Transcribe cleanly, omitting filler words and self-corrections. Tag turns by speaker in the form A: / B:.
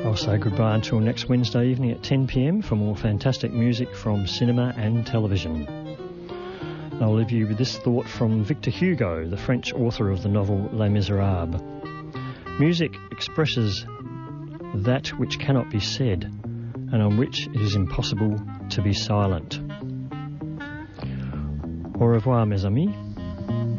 A: I'll say goodbye until next Wednesday evening at 10 p.m. for more fantastic music from cinema and television. I'll leave you with this thought from Victor Hugo, the French author of the novel Les Miserables. Music expresses that which cannot be said and on which it is impossible to be silent. Au revoir, mes amis.